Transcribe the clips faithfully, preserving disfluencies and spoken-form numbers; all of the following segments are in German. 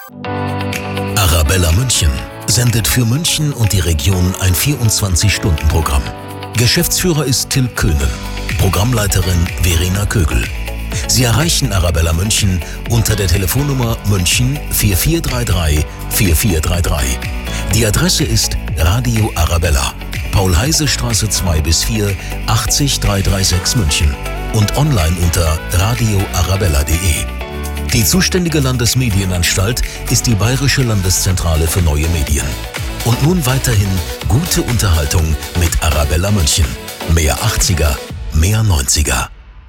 Arabella München sendet für München und die Region ein vierundzwanzig-Stunden-Programm. Geschäftsführer ist Till Köhnen, Programmleiterin Verena Kögel. Sie erreichen Arabella München unter der Telefonnummer München vier vier drei drei vier vier drei drei. Die Adresse ist Radio Arabella, Paul-Heise-Straße zwei bis vier, achtzig dreihundertsechsunddreißig München und online unter radio arabella punkt de. Die zuständige Landesmedienanstalt ist die Bayerische Landeszentrale für neue Medien. Und nun weiterhin gute Unterhaltung mit Arabella München. Mehr achtziger, mehr neunziger.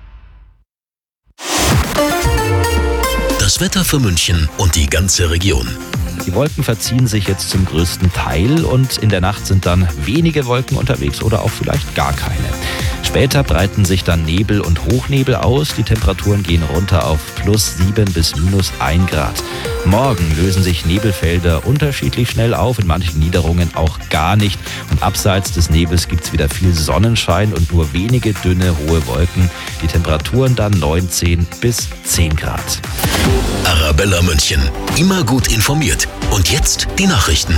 Das Wetter für München und die ganze Region. Die Wolken verziehen sich jetzt zum größten Teil und in der Nacht sind dann wenige Wolken unterwegs oder auch vielleicht gar keine. Später breiten sich dann Nebel und Hochnebel aus. Die Temperaturen gehen runter auf plus sieben bis minus ein Grad. Morgen lösen sich Nebelfelder unterschiedlich schnell auf, in manchen Niederungen auch gar nicht. Und abseits des Nebels gibt es wieder viel Sonnenschein und nur wenige dünne, hohe Wolken. Die Temperaturen dann neunzehn bis zehn Grad. Arabella München, immer gut informiert. Und jetzt die Nachrichten.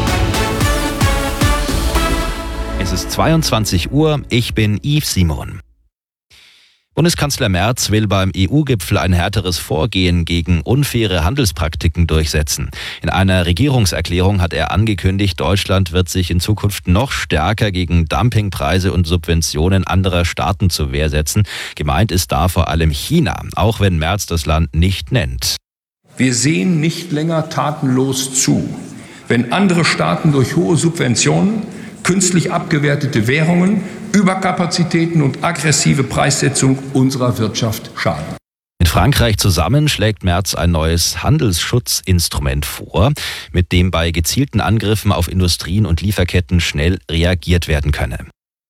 Es ist zweiundzwanzig Uhr, ich bin Yves Simon. Bundeskanzler Merz will beim E U-Gipfel ein härteres Vorgehen gegen unfaire Handelspraktiken durchsetzen. In einer Regierungserklärung hat er angekündigt, Deutschland wird sich in Zukunft noch stärker gegen Dumpingpreise und Subventionen anderer Staaten zur Wehr setzen. Gemeint ist da vor allem China, auch wenn Merz das Land nicht nennt. Wir sehen nicht länger tatenlos zu, wenn andere Staaten durch hohe Subventionen, künstlich abgewertete Währungen, Überkapazitäten und aggressive Preissetzung unserer Wirtschaft schaden. Mit Frankreich zusammen schlägt Merz ein neues Handelsschutzinstrument vor, mit dem bei gezielten Angriffen auf Industrien und Lieferketten schnell reagiert werden könne.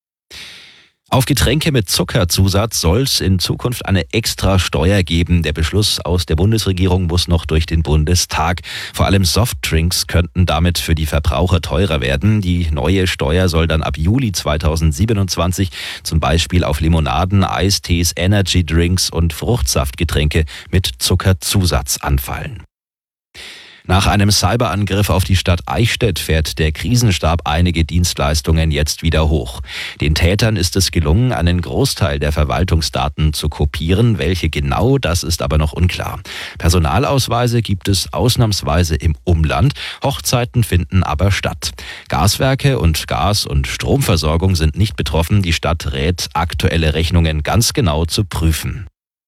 Auf Getränke mit Zuckerzusatz soll es in Zukunft eine extra Steuer geben. Der Beschluss aus der Bundesregierung muss noch durch den Bundestag. Vor allem Softdrinks könnten damit für die Verbraucher teurer werden. Die neue Steuer soll dann ab Juli zweitausendsiebenundzwanzig zum Beispiel auf Limonaden, Eistees, Energydrinks und Fruchtsaftgetränke mit Zuckerzusatz anfallen. Nach einem Cyberangriff auf die Stadt Eichstätt fährt der Krisenstab einige Dienstleistungen jetzt wieder hoch. Den Tätern ist es gelungen, einen Großteil der Verwaltungsdaten zu kopieren. Welche genau, das ist aber noch unklar. Personalausweise gibt es ausnahmsweise im Umland. Hochzeiten finden aber statt. Gaswerke und Gas- und Stromversorgung sind nicht betroffen. Die Stadt rät, aktuelle Rechnungen ganz genau zu prüfen.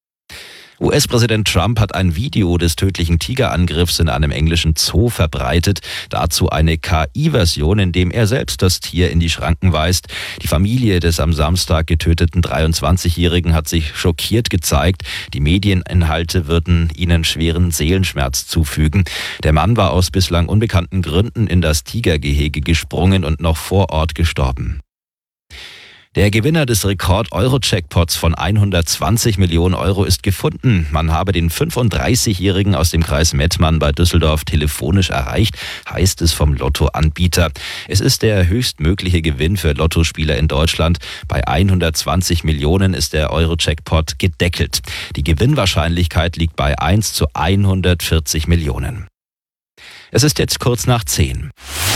U S-Präsident Trump hat ein Video des tödlichen Tigerangriffs in einem englischen Zoo verbreitet. Dazu eine K I-Version, in dem er selbst das Tier in die Schranken weist. Die Familie des am Samstag getöteten dreiundzwanzigjährigen hat sich schockiert gezeigt. Die Medieninhalte würden ihnen schweren Seelenschmerz zufügen. Der Mann war aus bislang unbekannten Gründen in das Tigergehege gesprungen und noch vor Ort gestorben. Der Gewinner des Rekord-Euro-Jackpots von hundertzwanzig Millionen Euro ist gefunden. Man habe den fünfunddreißigjährigen aus dem Kreis Mettmann bei Düsseldorf telefonisch erreicht, heißt es vom Lottoanbieter. Es ist der höchstmögliche Gewinn für Lottospieler in Deutschland. Bei hundertzwanzig Millionen ist der Euro-Jackpot gedeckelt. Die Gewinnwahrscheinlichkeit liegt bei eins zu hundertvierzig Millionen. Es ist jetzt kurz nach zehn.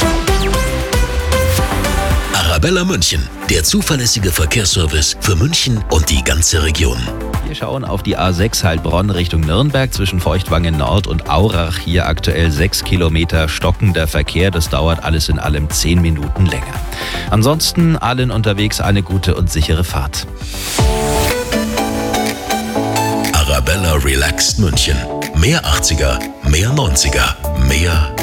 Arabella München, der zuverlässige Verkehrsservice für München und die ganze Region. Wir schauen auf die A sechs Heilbronn Richtung Nürnberg zwischen Feuchtwangen Nord und Aurach. Hier aktuell sechs Kilometer stockender Verkehr. Das dauert alles in allem zehn Minuten länger. Ansonsten allen unterwegs eine gute und sichere Fahrt. Arabella Relaxed München. Mehr achtziger, mehr neunziger, mehr